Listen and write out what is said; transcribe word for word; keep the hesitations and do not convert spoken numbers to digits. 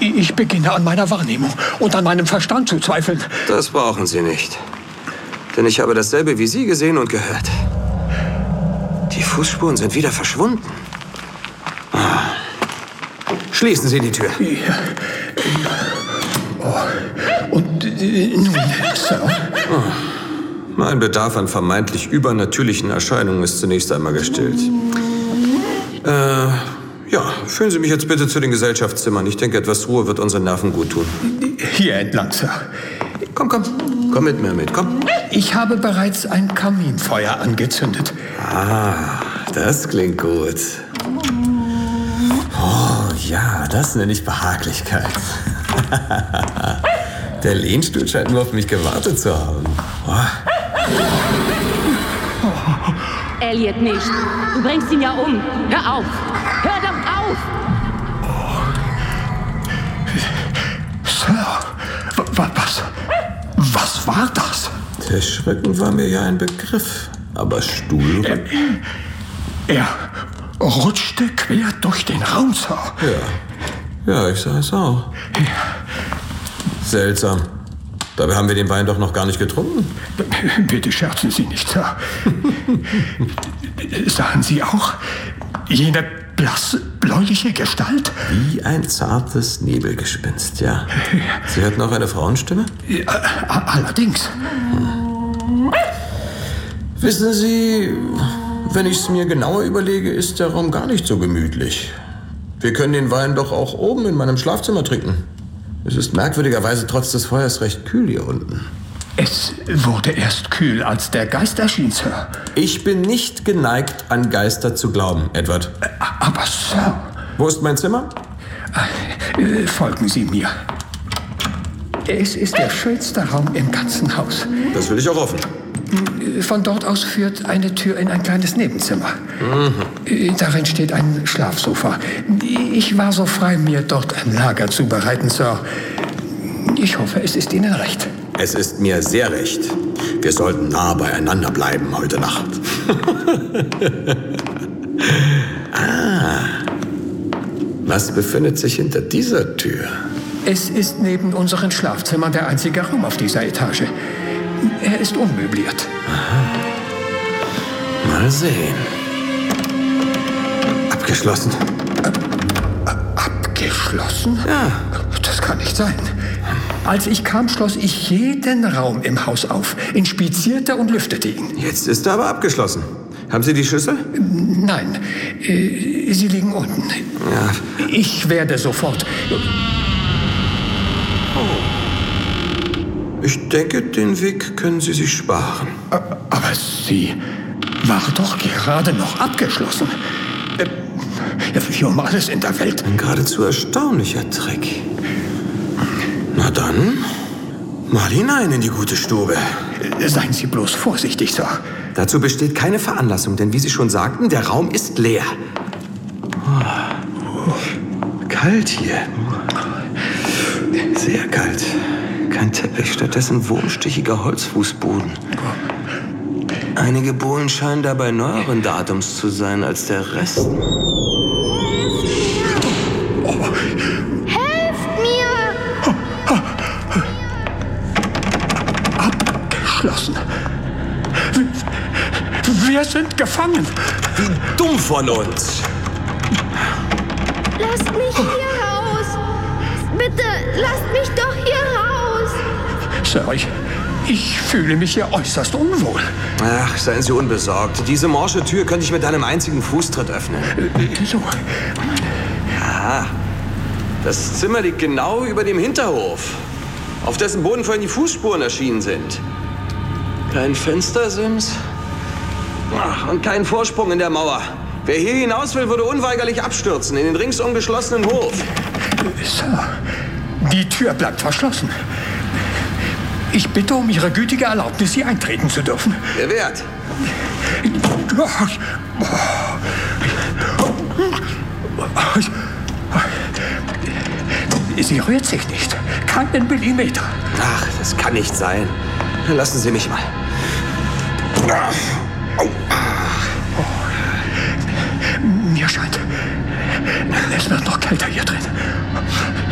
Ich beginne an meiner Wahrnehmung und an meinem Verstand zu zweifeln. Das brauchen Sie nicht. Denn ich habe dasselbe wie Sie gesehen und gehört. Die Fußspuren sind wieder verschwunden. Ah. Schließen Sie die Tür. Ja. Oh. Und äh, nun, Sir? Oh. Mein Bedarf an vermeintlich übernatürlichen Erscheinungen ist zunächst einmal gestillt. Äh, ja, führen Sie mich jetzt bitte zu den Gesellschaftszimmern. Ich denke, etwas Ruhe wird unseren Nerven gut tun. Hier entlang, Sir. Komm, komm. Komm mit mir mit, komm. Ich habe bereits ein Kaminfeuer angezündet. Ah, das klingt gut. Oh ja, das nenne ich Behaglichkeit. Der Lehnstuhl scheint nur auf mich gewartet zu haben. Oh. Elliot nicht. Du bringst ihn ja um. Hör auf. Hör doch auf. Sir, was, was war das? Der Schrecken war mir ja ein Begriff, aber Stuhlrücken? Er, er rutschte quer durch den Raum, Sir. Ja, ja, ich sah es auch. Ja. Seltsam. Dabei haben wir den Wein doch noch gar nicht getrunken. Bitte scherzen Sie nicht, Sir. Sahen Sie auch jene blasse, bläuliche Gestalt? Wie ein zartes Nebelgespinst, ja. Sie hörten auch eine Frauenstimme? Allerdings. Hm. Wissen Sie, wenn ich es mir genauer überlege, ist der Raum gar nicht so gemütlich. Wir können den Wein doch auch oben in meinem Schlafzimmer trinken. Es ist merkwürdigerweise trotz des Feuers recht kühl hier unten. Es wurde erst kühl, als der Geist erschien, Sir. Ich bin nicht geneigt, an Geister zu glauben, Edward. Aber, Sir... Wo ist mein Zimmer? Äh, folgen Sie mir. Es ist der schönste Raum im ganzen Haus. Das will ich auch hoffen. Von dort aus führt eine Tür in ein kleines Nebenzimmer. Mhm. Darin steht ein Schlafsofa. Ich war so frei, mir dort ein Lager zu bereiten, Sir. Ich hoffe, es ist Ihnen recht. Es ist mir sehr recht. Wir sollten nah beieinander bleiben heute Nacht. Ah. Was befindet sich hinter dieser Tür? Es ist neben unseren Schlafzimmern der einzige Raum auf dieser Etage. Er ist unmöbliert. Aha. Mal sehen. Abgeschlossen. Ab, abgeschlossen? Ja. Das kann nicht sein. Als ich kam, schloss ich jeden Raum im Haus auf, inspizierte und lüftete ihn. Jetzt ist er aber abgeschlossen. Haben Sie die Schlüssel? Nein, äh, sie liegen unten. Ja. Ich werde sofort... Ich denke, den Weg können Sie sich sparen. Aber sie war doch gerade noch abgeschlossen. Wie um alles in der Welt. Ein geradezu erstaunlicher Trick. Na dann, mal hinein in die gute Stube. Seien Sie bloß vorsichtig, Sir. Dazu besteht keine Veranlassung, denn wie Sie schon sagten, der Raum ist leer. Oh. Kalt hier. Sehr kalt. Kein Teppich, stattdessen wurmstichiger Holzfußboden. Einige Bohlen scheinen dabei neueren Datums zu sein als der Rest. Helft mir! Abgeschlossen. Wir sind gefangen. Wie dumm von uns. Lasst mich hier raus! Bitte, lasst mich doch hier raus! Sir, ich, ich fühle mich hier äußerst unwohl. Ach, seien Sie unbesorgt. Diese morsche Tür könnte ich mit einem einzigen Fußtritt öffnen. Äh, so. Ja, das Zimmer liegt genau über dem Hinterhof, auf dessen Boden vorhin die Fußspuren erschienen sind. Kein Fenstersims. Ach, und kein Vorsprung in der Mauer. Wer hier hinaus will, würde unweigerlich abstürzen in den ringsum geschlossenen Hof. Sir, die Tür bleibt verschlossen. Ich bitte um Ihre gütige Erlaubnis, hier eintreten zu dürfen. Gewährt. Sie rührt sich nicht. Keinen Millimeter. Ach, das kann nicht sein. Lassen Sie mich mal. Mir scheint, es wird noch kälter hier drin.